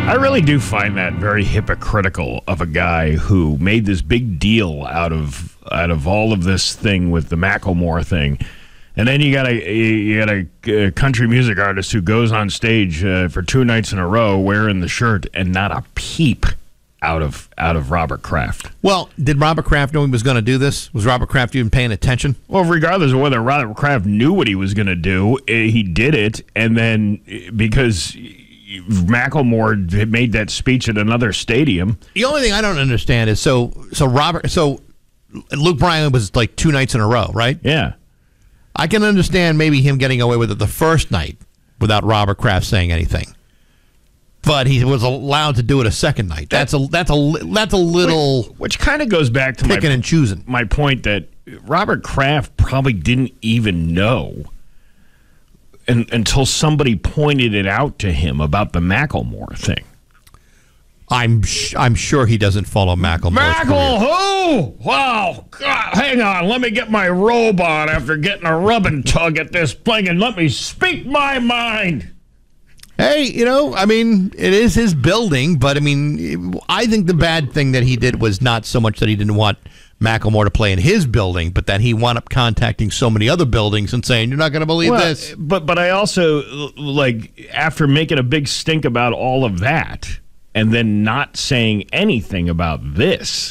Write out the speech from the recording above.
I really do find that very hypocritical of a guy who made this big deal out of all of this thing with the Macklemore thing. And then you got a country music artist who goes on stage for 2 nights in a row wearing the shirt and not a peep out of Robert Kraft. Well, did Robert Kraft know he was going to do this? Was Robert Kraft even paying attention? Well, regardless of whether Robert Kraft knew what he was going to do, he did it. And then because Macklemore had made that speech at another stadium. The only thing I don't understand is so Luke Bryan was like 2 nights in a row, right? Yeah. I can understand maybe him getting away with it the first night without Robert Kraft saying anything, but he was allowed to do it a second night. That's a little which kind of goes back to picking and choosing. My point that Robert Kraft probably didn't even know until somebody pointed it out to him about the Macklemore thing. I'm sure he doesn't follow Macklemore's career. Who? Wow. God, hang on. Let me get my robe on after getting a rub and tug at this thing and let me speak my mind. Hey, it is his building, but I think the bad thing that he did was not so much that he didn't want Macklemore to play in his building, but that he wound up contacting so many other buildings and saying, you're not going to believe this. But I also, after making a big stink about all of that, and then not saying anything about this,